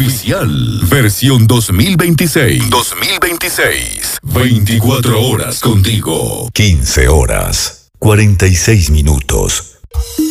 oficial. Versión 2026. 2026. 24 horas contigo. 15 horas, 46 minutos.